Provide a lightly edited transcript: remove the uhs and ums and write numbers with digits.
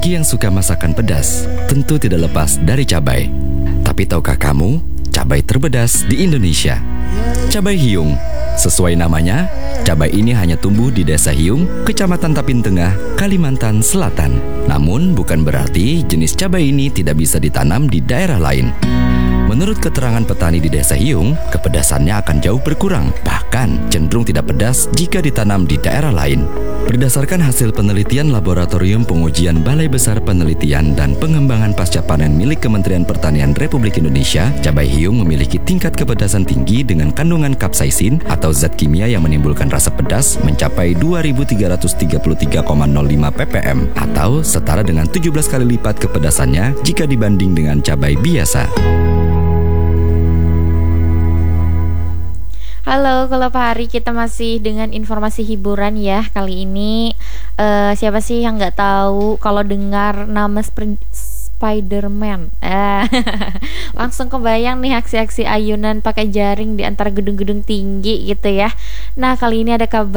Bagi yang suka masakan pedas, tentu tidak lepas dari cabai. Tapi tahukah kamu, cabai terpedas di Indonesia? Cabai hiung. Sesuai namanya, cabai ini hanya tumbuh di Desa Hiung, Kecamatan Tapin Tengah, Kalimantan Selatan. Namun, bukan berarti jenis cabai ini tidak bisa ditanam di daerah lain. Menurut keterangan petani di Desa Hiung, kepedasannya akan jauh berkurang, bahkan cenderung tidak pedas jika ditanam di daerah lain. Berdasarkan hasil penelitian Laboratorium Pengujian Balai Besar Penelitian dan Pengembangan Pasca Panen milik Kementerian Pertanian Republik Indonesia, cabai hiung memiliki tingkat kepedasan tinggi dengan kandungan kapsaisin atau zat kimia yang menimbulkan rasa pedas mencapai 2333,05 ppm atau setara dengan 17 kali lipat kepedasannya jika dibanding dengan cabai biasa. Halo, kalau Pak Hari kita masih dengan informasi hiburan ya. Kali ini siapa sih yang nggak tahu kalau dengar nama Spider-Man? Langsung kebayang nih aksi-aksi ayunan pakai jaring di antara gedung-gedung tinggi gitu ya. Nah, kali ini ada kabar